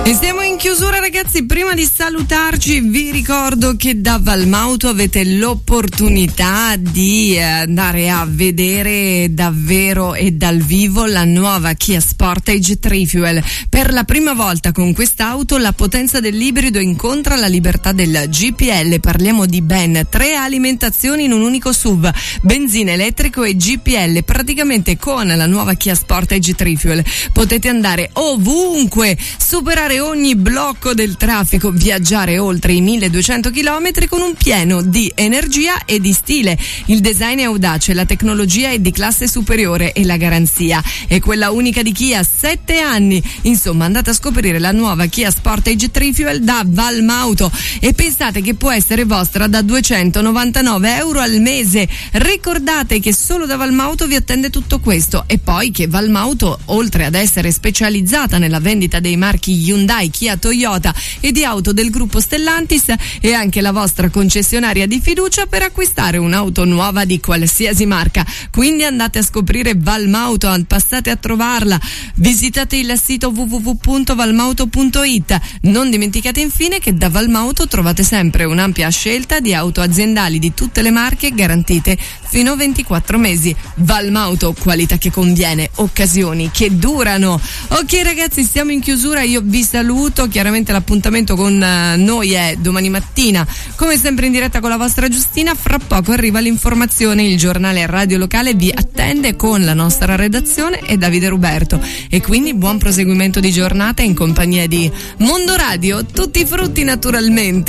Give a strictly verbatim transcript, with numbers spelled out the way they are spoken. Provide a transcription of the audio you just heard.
E siamo in chiusura, ragazzi. Prima di salutarci vi ricordo che da Valmauto avete l'opportunità di andare a vedere davvero e dal vivo la nuova Kia Sportage Tri-Fuel. Per la prima volta con quest'auto la potenza dell'ibrido incontra la libertà del G P L. Parliamo di ben tre alimentazioni in un unico S U V, benzina, elettrico e G P L. Praticamente con la nuova Kia Sportage Tri-Fuel potete andare ovunque, superare ogni blocco del traffico, viaggiare oltre i milleduecento chilometri con un pieno di energia e di stile. Il design è audace, la tecnologia è di classe superiore e la garanzia è quella unica di Kia, sette anni. Insomma, andate a scoprire la nuova Kia Sportage Tri-Fuel da Valmauto e pensate che può essere vostra da duecentonovantanove euro al mese. Ricordate che solo da Valmauto vi attende tutto questo, e poi che Valmauto, oltre ad essere specializzata nella vendita dei marchi Hyundai, Kia, Toyota e di auto del gruppo Stellantis, è anche la vostra concessionaria di fiducia per acquistare un'auto nuova di qualsiasi marca. Quindi andate a scoprire Valmauto, passate a trovarla, visitate il sito w w w punto valmauto punto i t. Non dimenticate infine che da Valmauto trovate sempre un'ampia scelta di auto aziendali di tutte le marche garantite fino a ventiquattro mesi. Valmauto, qualità che conviene, occasioni che durano. Ok ragazzi, siamo in chiusura, io vi saluto. Chiaramente l'appuntamento con noi è domani mattina, come sempre in diretta con la vostra Giustina. Fra poco arriva l'informazione, il giornale radio locale vi attende con la nostra redazione e Davide Ruberto, e quindi buon proseguimento di giornata in compagnia di Mondo Radio, tutti frutti naturalmente.